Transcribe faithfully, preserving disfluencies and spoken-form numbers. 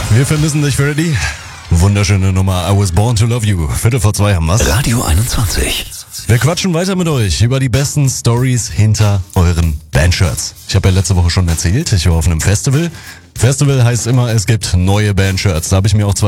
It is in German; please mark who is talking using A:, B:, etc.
A: Wir vermissen dich, Freddy. Wunderschöne Nummer, I was born to love you. Viertel vor zwei haben wir's.
B: Radio einundzwanzig.
A: Wir quatschen weiter mit euch über die besten Stories hinter euren Bandshirts. Ich habe ja letzte Woche schon erzählt, ich war auf einem Festival. Festival heißt immer, es gibt neue Bandshirts. Da habe ich mir auch zwei